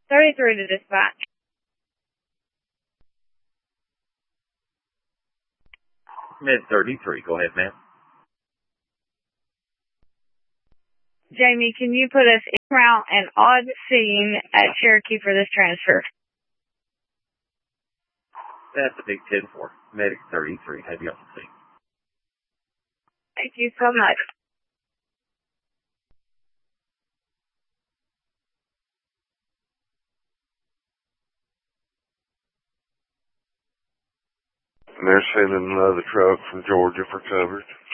33 to dispatch. Mid-33, go ahead, ma'am. Jamie, can you put us en route and odd scene at Cherokee for this transfer? That's a big 10-4. Medic 33, have you on the scene. Thank you so much. And they're sending another truck from Georgia for coverage.